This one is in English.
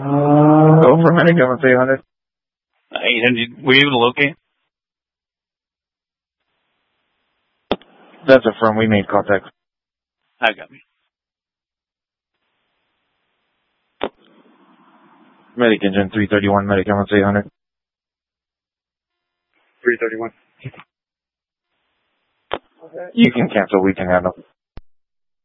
Over medic, I'm say 100. Were you able to locate? That's a firm. We made contact. I got me. Medic engine 331. Medic, I'm say 100. 331. You can cancel. We can handle.